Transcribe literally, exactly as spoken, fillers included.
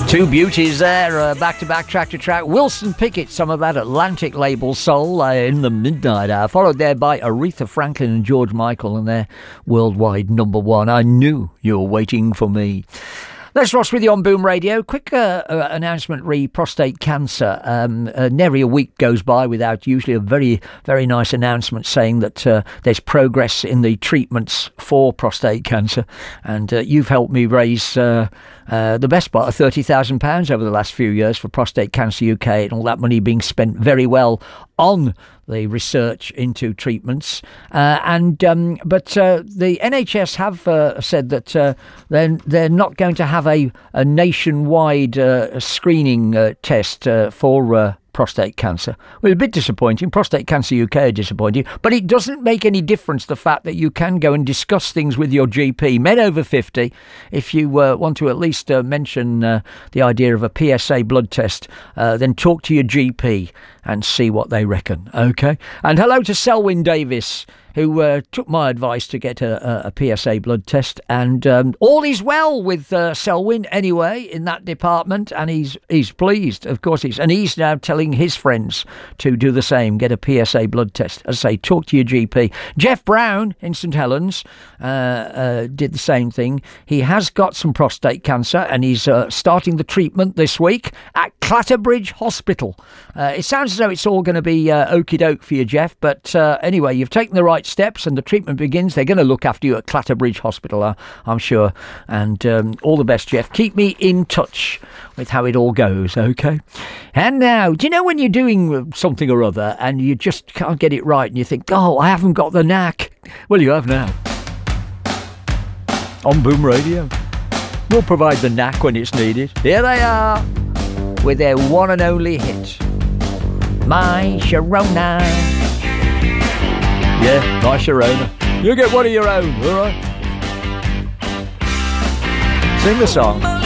Two beauties there, uh, back-to-back, track-to-track. Wilson Pickett, some of that Atlantic label soul uh, in the midnight hour, followed there by Aretha Franklin and George Michael and their worldwide number one. I knew you were waiting for me. Let's Ross with you on Boom Radio. Quick uh, uh, announcement re prostate cancer. Um, uh, nary a week goes by without usually a very, very nice announcement saying that uh, there's progress in the treatments for prostate cancer. And uh, you've helped me raise uh, uh, the best part of thirty thousand pounds over the last few years for Prostate Cancer U K, and all that money being spent very well on the research into treatments. Uh, and um, but uh, the N H S have uh, said that uh, they're, they're not going to have a, a nationwide uh, screening uh, test uh, for uh, prostate cancer. Well, a bit disappointing. Prostate Cancer U K are disappointing, but it doesn't make any difference the fact that you can go and discuss things with your G P. Men over fifty, if you uh, want to at least uh, mention uh, the idea of a P S A blood test, uh, then talk to your G P and see what they reckon, okay? And hello to Selwyn Davis, who uh, took my advice to get a, a, a P S A blood test, and um, all is well with uh, Selwyn anyway in that department, and he's he's pleased, of course he's, and he's now telling his friends to do the same, get a P S A blood test. As I say, talk to your G P. Jeff Brown in St Helens uh, uh, did the same thing. He has got some prostate cancer, and he's uh, starting the treatment this week at Clatterbridge Hospital. Uh, it sounds as though it's all going to be uh, okie doke for you, Jeff, but uh, anyway, you've taken the right steps and the treatment begins. They're going to look after you at Clatterbridge Hospital, uh, I'm sure. And um, all the best, Jeff. Keep me in touch with how it all goes, okay? And now, do you know when you're doing something or other and you just can't get it right and you think, oh, I haven't got the knack? Well, you have now. On Boom Radio. We'll provide the knack when it's needed. Here they are with their one and only hit, My Sharona. Yeah, My Sharona. You get one of your own, all right? Sing the song.